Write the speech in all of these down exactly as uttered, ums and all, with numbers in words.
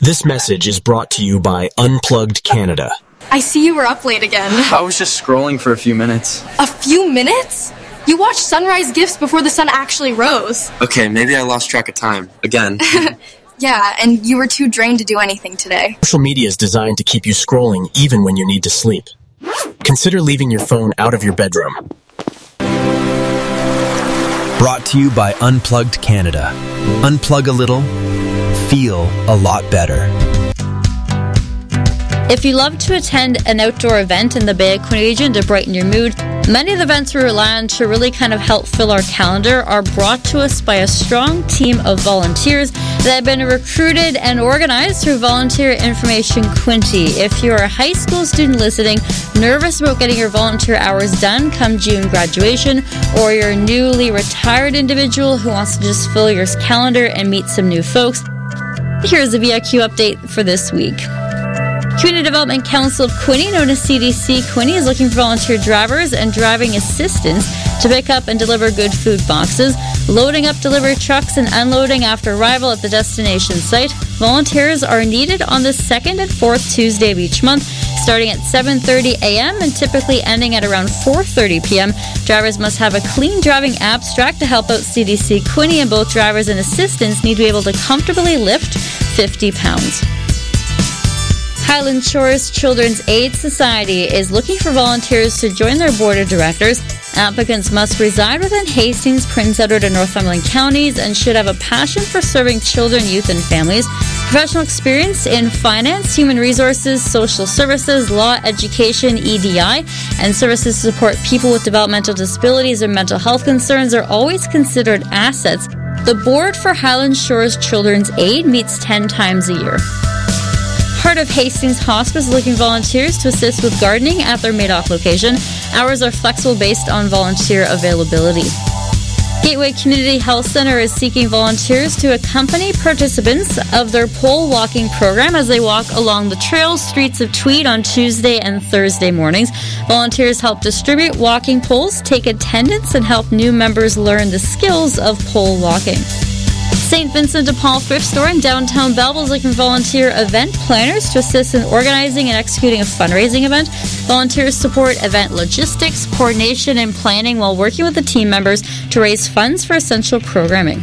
This message is brought to you by Unplugged Canada. I see you were up late again. I was just scrolling for a few minutes. A few minutes? You watched sunrise gifts before the sun actually rose. Okay, maybe I lost track of time. Again. Yeah, and you were too drained to do anything today. Social media is designed to keep you scrolling even when you need to sleep. Consider leaving your phone out of your bedroom. Brought to you by Unplugged Canada. Unplug a little, feel a lot better. If you love to attend an outdoor event in the Bay of Quinte region to brighten your mood, many of the events we rely on to really kind of help fill our calendar are brought to us by a strong team of volunteers that have been recruited and organized through Volunteer Information Quinte. If you're a high school student listening, nervous about getting your volunteer hours done come June graduation, or you're a newly retired individual who wants to just fill your calendar and meet some new folks, here's a V I Q update for this week. Community Development Council of Quinte, known as C D C Quinte, is looking for volunteer drivers and driving assistants to pick up and deliver good food boxes, loading up delivery trucks and unloading after arrival at the destination site. Volunteers are needed on the second and fourth Tuesday of each month, starting at seven thirty a.m. and typically ending at around four thirty p.m. Drivers must have a clean driving abstract to help out C D C Quinte, and both drivers and assistants need to be able to comfortably lift fifty pounds. Highland Shores Children's Aid Society is looking for volunteers to join their board of directors. Applicants must reside within Hastings, Prince Edward, and Northumberland counties and should have a passion for serving children, youth, and families, professional experience in finance, human resources, social services, law, education, E D I, and services to support people with developmental disabilities or mental health concerns are always considered assets. The board for Highland Shores Children's Aid meets ten times a year. Heart of Hastings Hospice is looking for volunteers to assist with gardening at their Madoc location. Hours are flexible based on volunteer availability. Gateway Community Health Centre is seeking volunteers to accompany participants of their pole walking program as they walk along the trails, streets of Tweed on Tuesday and Thursday mornings. Volunteers help distribute walking poles, take attendance, and help new members learn the skills of pole walking. Saint Vincent de Paul Thrift Store in downtown Belleville is looking for volunteer event planners to assist in organizing and executing a fundraising event. Volunteers support event logistics, coordination, and planning while working with the team members to raise funds for essential programming.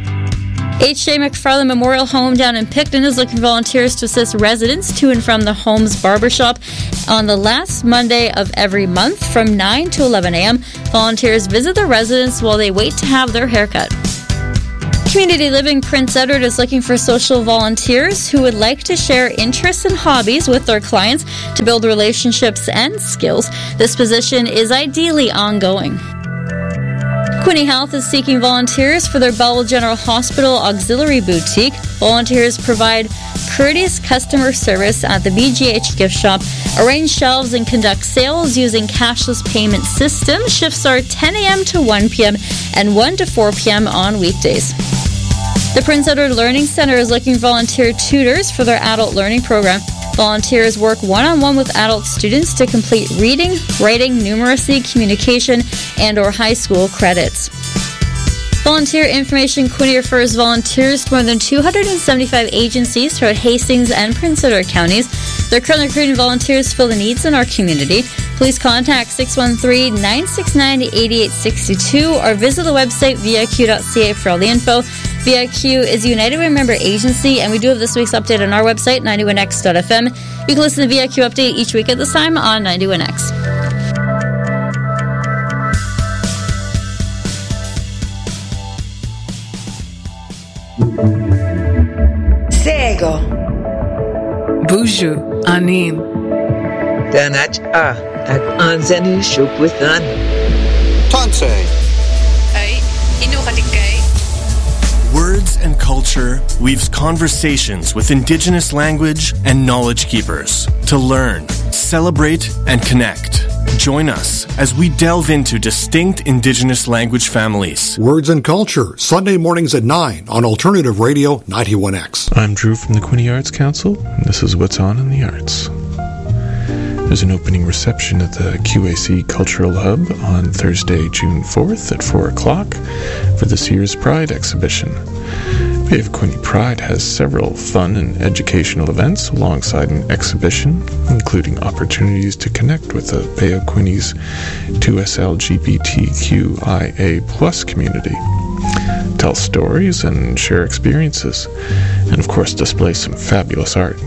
H J McFarland Memorial Home down in Picton is looking for volunteers to assist residents to and from the home's barbershop on the last Monday of every month from nine to eleven a.m. Volunteers visit the residents while they wait to have their haircut. Community Living Prince Edward is looking for social volunteers who would like to share interests and hobbies with their clients to build relationships and skills. This position is ideally ongoing. Quinte Health is seeking volunteers for their Belleville General Hospital Auxiliary Boutique. Volunteers provide courteous customer service at the B G H gift shop, arrange shelves, and conduct sales using cashless payment system. Shifts are ten a.m. to one p.m. and one to four p.m. on weekdays. The Prince Edward Learning Centre is looking for volunteer tutors for their adult learning program. Volunteers work one-on-one with adult students to complete reading, writing, numeracy, communication, and or high school credits. Volunteer Information Quinte refers volunteers to more than two hundred seventy-five agencies throughout Hastings and Prince Edward counties. They're currently recruiting volunteers to fill the needs in our community. Please contact six one three, nine six nine, eight eight six two or visit the website v i q dot c a for all the info. V I Q is a United Way member agency, and we do have this week's update on our website, ninety-one x dot f m. You can listen to the V I Q update each week at this time on ninety-one X. Sego Buju Anin Danach A at Anzani Shukwithan Tanse Ay Inukatikay. Words and Culture weaves conversations with Indigenous language and knowledge keepers to learn, celebrate, and connect. Join us as we delve into distinct Indigenous language families. Words and Culture, Sunday mornings at nine on Alternative Radio ninety-one X. I'm Drew from the Quinte Arts Council, and this is What's On in the Arts. There's an opening reception at the Q A C Cultural Hub on Thursday, June fourth at four o'clock for the Sears Pride exhibition. Bay of Quinte Pride has several fun and educational events alongside an exhibition, including opportunities to connect with the Bay of Quinte's two S L G B T Q I A plus community, tell stories and share experiences, and of course display some fabulous art.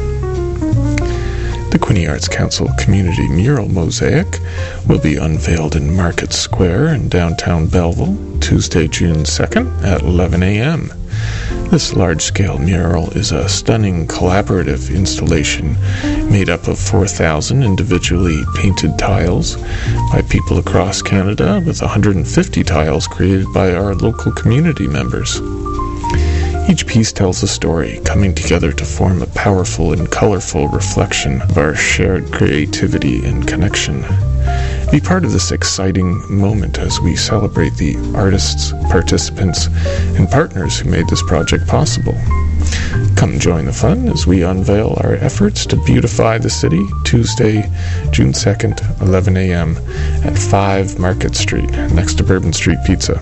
The Quinte Arts Council Community Mural Mosaic will be unveiled in Market Square in downtown Belleville, Tuesday, June second at eleven a.m. This large-scale mural is a stunning collaborative installation made up of four thousand individually painted tiles by people across Canada, with one hundred fifty tiles created by our local community members. Each piece tells a story, coming together to form a powerful and colorful reflection of our shared creativity and connection. Be part of this exciting moment as we celebrate the artists, participants, and partners who made this project possible. Come join the fun as we unveil our efforts to beautify the city Tuesday, June second, eleven a.m. at five Market Street, next to Bourbon Street Pizza.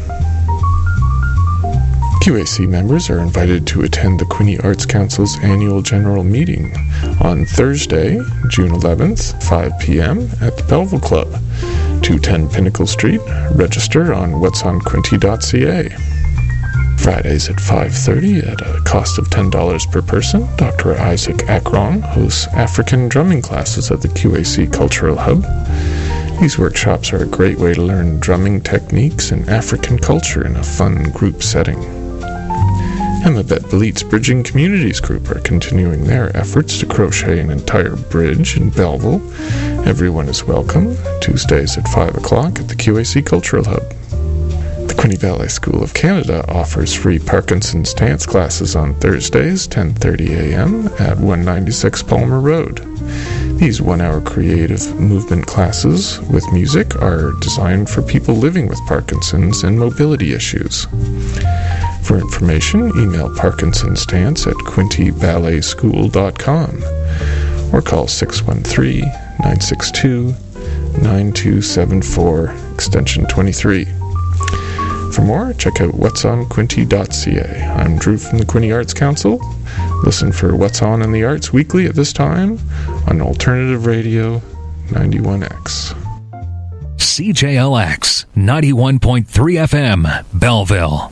Q A C members are invited to attend the Quinte Arts Council's annual general meeting on Thursday, June eleventh, five p.m. at the Belleville Club, two ten Pinnacle Street. Register on whats on quinte dot c a. Fridays at five thirty at a cost of ten dollars per person, Doctor Isaac Akron hosts African drumming classes at the Q A C Cultural Hub. These workshops are a great way to learn drumming techniques and African culture in a fun group setting. And the Bet Belites Bridging Communities Group are continuing their efforts to crochet an entire bridge in Belleville. Everyone is welcome, Tuesdays at five o'clock at the Q A C Cultural Hub. The Quinte Valley School of Canada offers free Parkinson's dance classes on Thursdays, ten thirty a.m. at one ninety-six Palmer Road. These one-hour creative movement classes with music are designed for people living with Parkinson's and mobility issues. For information, email Parkinson's Dance at quinte ballet school dot com or call six one three, nine six two, nine two seven four, extension twenty-three. For more, check out whats on quinte dot c a. I'm Drew from the Quinte Arts Council. Listen for What's On in the Arts weekly at this time on Alternative Radio ninety-one X. C J L X ninety-one point three F M, Belleville.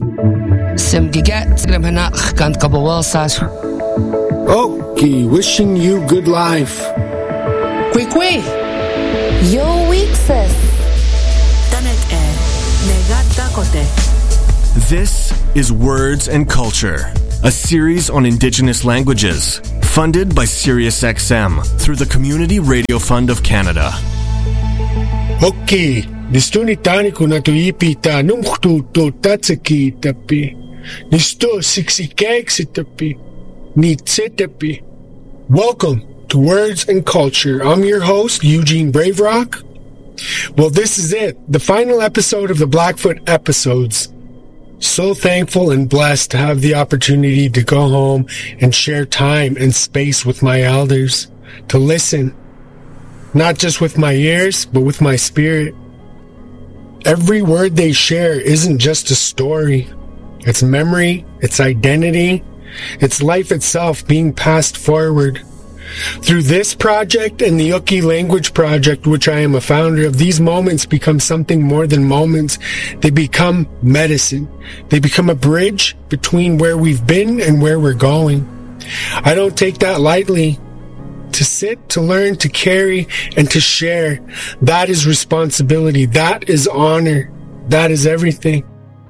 Okay, wishing you good life. Kwi kwi. Yo weekses. Tanet e negata kote. This is Words and Culture, a series on Indigenous languages, funded by SiriusXM through the Community Radio Fund of Canada. Okay, nistoni tani kuna tuipita numkhtu to tatsaki tapi. Nisto sixty kaksi tapi. Nitsitapi. Welcome to Words and Culture. I'm your host, Eugene Braverock. Well, this is it, the final episode of the Blackfoot episodes. So thankful and blessed to have the opportunity to go home and share time and space with my elders, to listen, not just with my ears, but with my spirit. Every word they share isn't just a story. It's memory, it's identity, it's life itself being passed forward. Through this project and the Yukki Language Project, which I am a founder of, these moments become something more than moments. They become medicine. They become a bridge between where we've been and where we're going. I don't take that lightly. To sit, to learn, to carry, and to share, that is responsibility. That is honor. That is everything.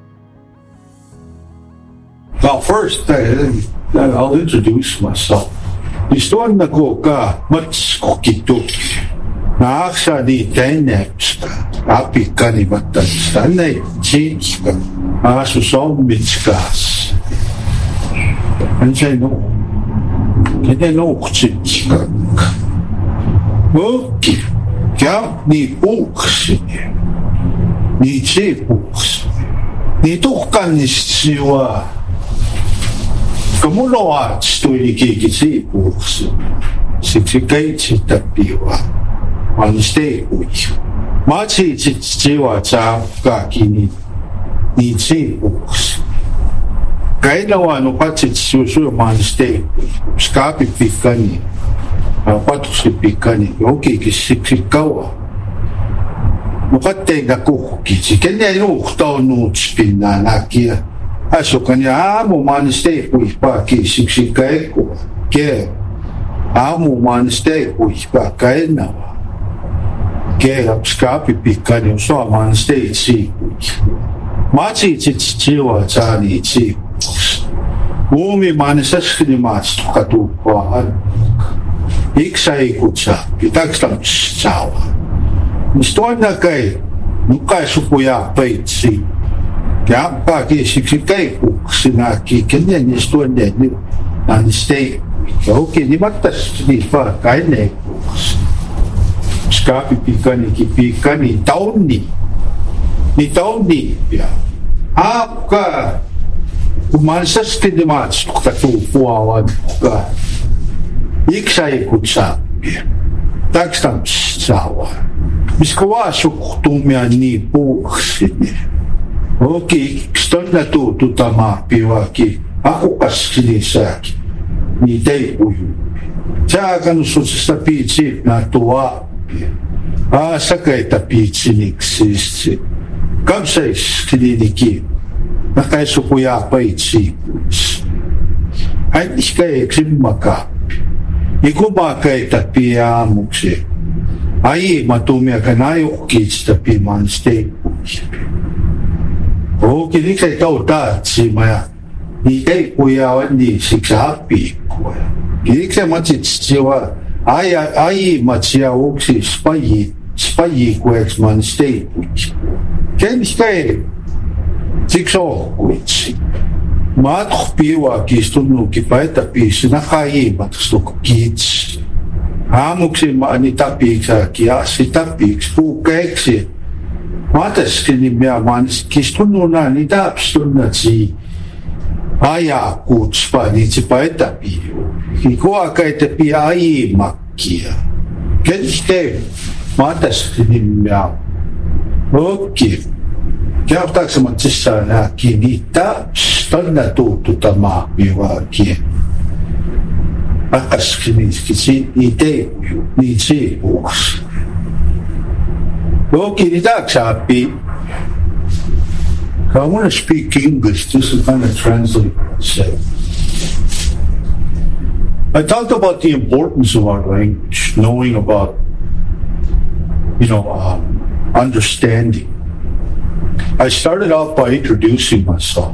Well, first, uh, I'll introduce myself. Istoan na ko ka matskokituk. Naaksa di tenepsta. Api ka ni matansta. Nay chitska. Asusom mitskas. Ansay no. Kanya no kuchitska. Muki. Kya ni uksi. Ni chi uksi. Ni tukkan ni siwa. Kamu loa stoi ki ki si books. Sixty-eight tapiwa. On stay week. Machi chiwa cha ka ki ni ni si books. Kaya nawa no patsit susu manstay. Skapi pikani. Patu si pikani. Okay, kisikawa. Mukate na kuki. Kanya no tao no spina na kia. Aso kanya amo manstay pa ki siksikai ko. Ke amo manstay pa kaya nawa. Ke skapi pikani so manstay si. Machi chichiwa chani chi. Umi manasashkini mas katupuan. Iksay kutsa, itagsam sawa. Mistuan na kay, nukay supuya pay si. Kaya pa ki siksikay ko, sinaki, kanya nistuan niya, nanistay. Okay, ni matas, ni pa, kaya na ko. Skapi pikani, kipikani, taon ni. Ni taon ni, ya. Apka, kumansas kinimas katupuawan ka iksay kutsapi tagstam sawa miskawasok tumya ni po sini okay ston na to tutama piwaki ako kas sinisaki ni day uyu tsaka no sa pitsi na tuwa ah sakay tapitsi niksisi kamsay sininiki nakasukuya pa itsi ay iskay eksim maka iku bakay tapia mukse ay matumya kanayo kids tapi manstay o kini kay tao ta si maya ni kay kuya ni siksapi kini kay matsit siwa ay ay matsia uksi spayi spayi kuex manstay ken iskay Sikso, which Matok piwa kiston no kipaita pis nakayi matusok kids. Hamok si maanita pik sa kiasita pik spukek si matas kinibya manis kiston no na nita piston na si aya kuts pa ni sipaita piyo. Hikuwa kaita pi ayi makia. Kenste matas kinibya. Okay. Kaya tak semacam na kinita standa tu tutama biwa ki. Akas kini kisi ide ni si us. Okay, kita sabi. I want to speak English just to kind of translate myself. I talked about the importance of our language, knowing about, you know, um, understanding. I started off by introducing myself.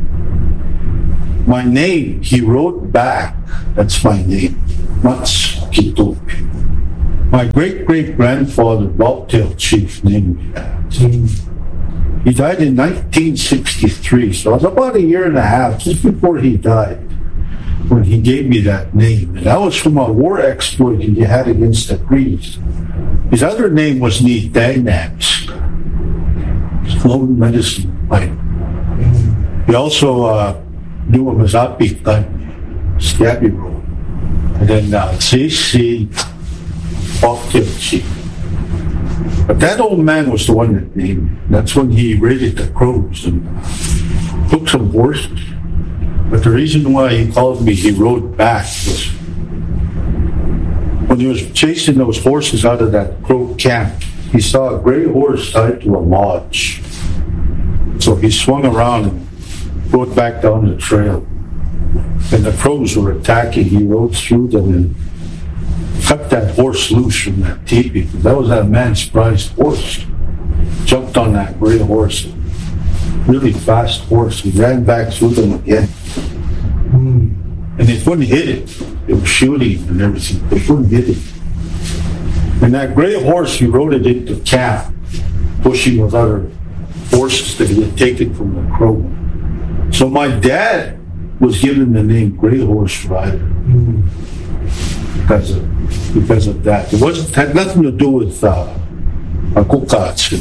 My name, he wrote back, that's my name, Mats Kitopi. My great-great-grandfather, Bobtail Chief, named me that. He died in nineteen sixty-three, so it was about a year and a half just before he died when he gave me that name. And that was from a war exploit he had against the Greeks. His other name was Ni Dynamics. Floating medicine pipe. He also uh, knew him as Apikan, Scabby Road. And then uh, C C Bobtail Chief. But that old man was the one that named me. That's when he raided the crows and uh, took some horses. But the reason why he called me, he rode back, was when he was chasing those horses out of that crow camp, he saw a gray horse tied to a lodge. So he swung around and rode back down the trail. And the crows were attacking. He rode through them and cut that horse loose from that teepee. That was that man's prized horse. Jumped on that gray horse. Really fast horse. He ran back through them again. And they couldn't hit it. They were shooting and everything. They couldn't hit it. And that gray horse, he rode it into camp, pushing with other horses that he had taken from the crow. So my dad was given the name Gray Horse Rider because of, because of that. It wasn't had nothing to do with uh, because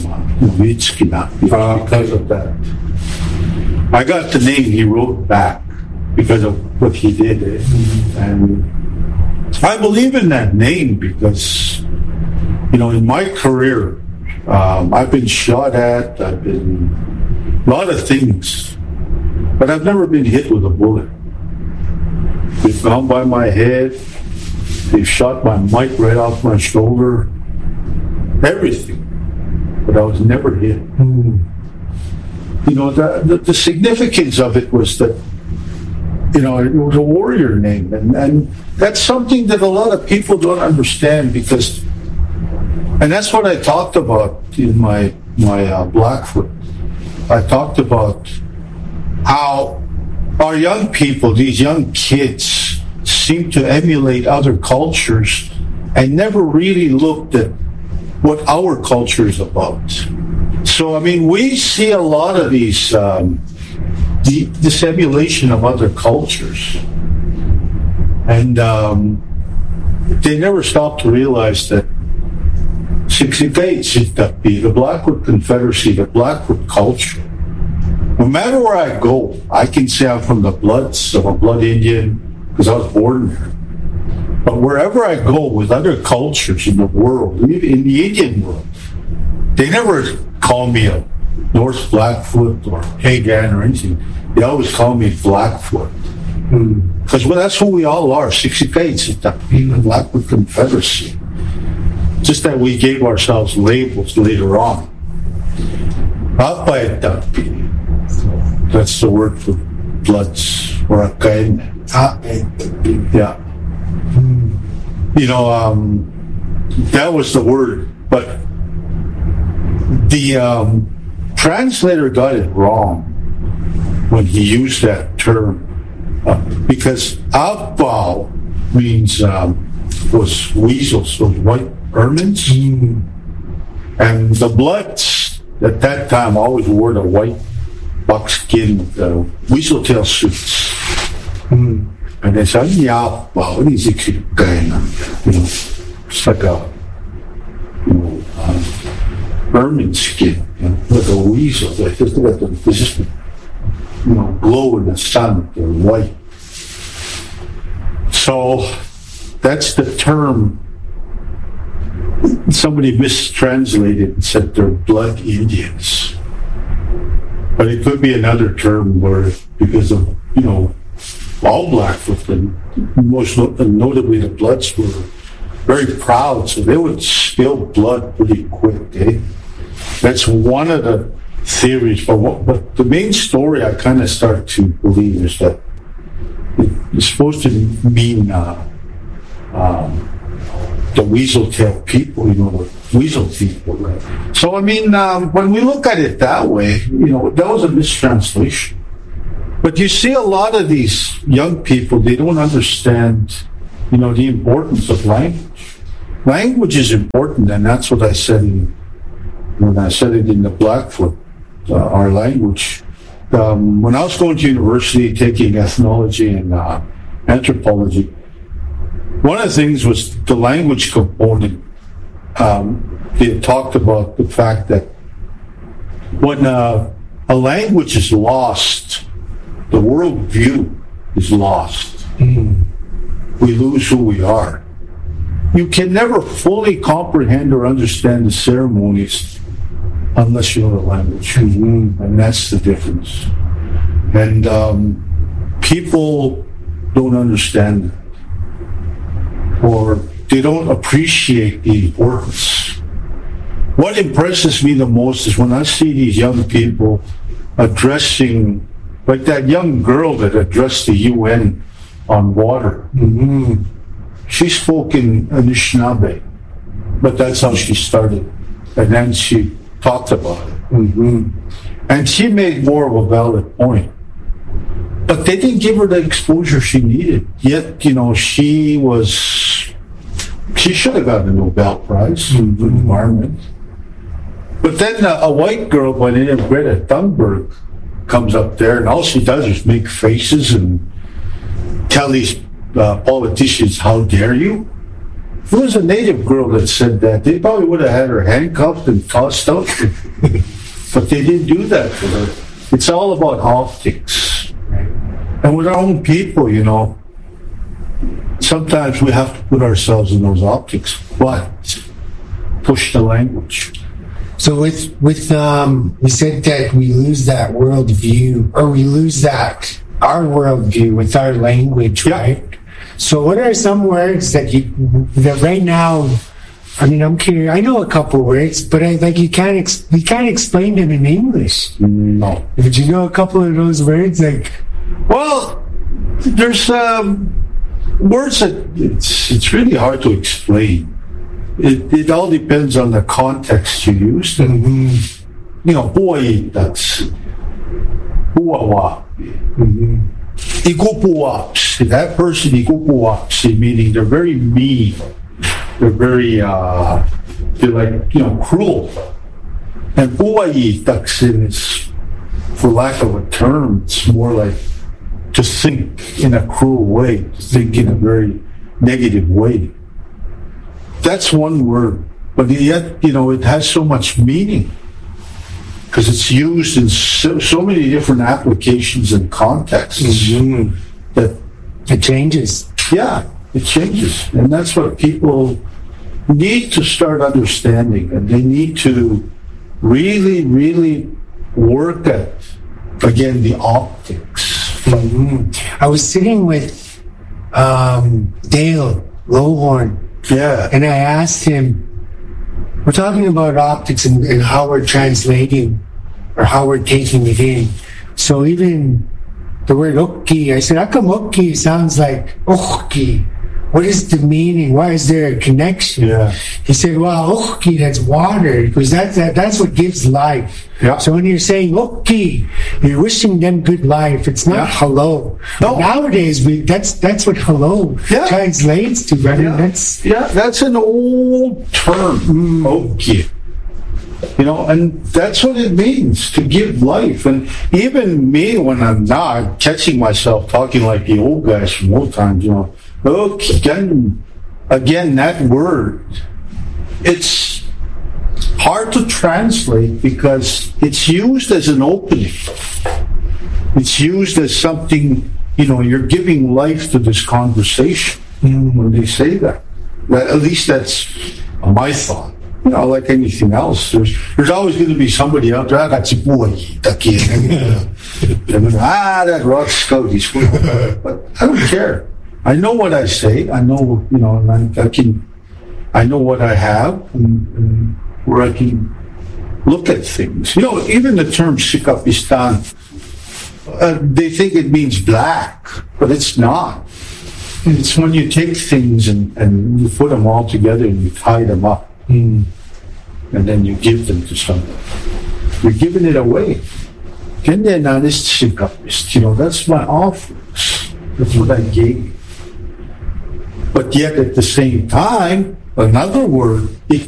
of that. I got the name he wrote back because of what he did. And I believe in that name because, you know, in my career, um, I've been shot at, I've been, a lot of things. But I've never been hit with a bullet. They've gone by my head. They've shot my mic right off my shoulder. Everything. But I was never hit. Mm. You know, the, the, the significance of it was that, you know, it was a warrior name. And, and that's something that a lot of people don't understand because, and that's what I talked about in my, my uh, Blackfoot. I talked about how our young people, these young kids, seem to emulate other cultures and never really looked at what our culture is about. So, I mean, we see a lot of these, um, the, this emulation of other cultures. And um, they never stop to realize that the Blackfoot Confederacy, the Blackfoot culture, no matter where I go, I can say I'm from the Bloods, I'm a Blood Indian, because I was born there. But wherever I go with other cultures in the world, in the Indian world, they never call me a North Blackfoot or Hagan or anything. They always call me Blackfoot. Because mm. well, that's who we all are, sixty-eight, the Blackfoot Confederacy. Just that we gave ourselves labels later on. That's the word for Bloods or Akain. Yeah. You know, um, that was the word, but the um, translator got it wrong when he used that term uh, because Agbao means um, was weasels, those white ermines, mm. and the Bloods at that time always wore the white buckskin uh, weasel tail suits. Mm. And they said, yeah, well, it is actually kind of, you know, it's like a, you know, um, ermine skin, you know, like a weasel. They just let them, they just, you know, glow in the sun. They're white. So that's the term. Somebody mistranslated and said they're Blood Indians. But it could be another term where, because of, you know, all Blackfoot, and most notably the Bloods, were very proud, so they would spill blood pretty quick, eh? That's one of the theories. But, what, but the main story I kind of start to believe is that it's supposed to mean uh, um, the weasel-tailed people, you know, the weasel people, right? So, I mean, um, when we look at it that way, you know, that was a mistranslation. But you see a lot of these young people, they don't understand, you know, the importance of language. Language is important, and that's what I said in, when I said it in the Blackfoot, uh, our language. Um, when I was going to university, taking ethnology and uh, anthropology, one of the things was the language component. Um, they talked about the fact that when uh, a language is lost, the world view is lost. Mm. We lose who we are. You can never fully comprehend or understand the ceremonies unless you know the language. Mm-hmm. And that's the difference. And um, people don't understand it, or they don't appreciate the importance. What impresses me the most is when I see these young people addressing, like that young girl that addressed the U N on water. Mm-hmm. She spoke in Anishinaabe, but that's how she started. And then she talked about it. Mm-hmm. And she made more of a valid point. But they didn't give her the exposure she needed. Yet, you know, she was, she should have gotten a Nobel Prize in the environment. But then uh, a white girl by the name of Greta Thunberg comes up there, and all she does is make faces and tell these uh, politicians, how dare you? If it was a native girl that said that, they probably would have had her handcuffed and tossed out. But they didn't do that for her. It's all about optics. And with our own people, you know, sometimes we have to put ourselves in those optics, but push the language. So with with um, we said that we lose that world view, or we lose that our world view with our language, right? So what are some words that you that right now? I mean, I'm curious. I know a couple words, but I like you can't ex- you can't explain them in English. No. Did you know a couple of those words? Like, well, there's um, words that it's it's really hard to explain. It it all depends on the context you use. And, you know, boy, that's buawa. Ikupuapsi. That person, ikupuapsi, meaning they're very mean. They're very, uh, they're like, you know, cruel. And buai taksin is, for lack of a term, it's more like to think in a cruel way, to think in a very negative way. That's one word, but yet, you know, it has so much meaning because it's used in so, so many different applications and contexts mm-hmm. that it changes. Yeah, it changes. And that's what people need to start understanding, and they need to really, really work at, again, the optics. Mm-hmm. I was sitting with um, Dale Lowhorn. Yeah. And I asked him, we're talking about optics and, and how we're translating or how we're taking it in. So even the word ukki, I said, how come ukki sounds like ukki? What is the meaning? Why is there a connection? Yeah. He said, well, ukki, that's water, because that, that, that's what gives life. Yeah. So when you're saying ukki, you're wishing them good life. It's not yeah. hello. No. Nowadays, we that's that's what hello yeah. translates to. Right? Yeah. That's, yeah, that's an old term, mm. ukki. You know, and that's what it means, to give life. And even me, when I'm not catching myself talking like the old guys from old times, you know, okay, again, again, that word, it's hard to translate because it's used as an opening. It's used as something, you know, you're giving life to this conversation mm. when they say that. That. At least that's my thought. You know, like anything else, there's there's always going to be somebody out there. I got some boy, that kid. Ah, that rock scout, he's but I don't care. I know what I say. I know, you know, I, I can. I know what I have, and, and where I can look at things. You know, even the term Sikapistan, uh, they think it means black, but it's not. It's when you take things and, and you put them all together and you tie them up. Mm. And then you give them to someone. You're giving it away. And then honest, you know, that's my offerings. That's what I gave. But yet at the same time, another word,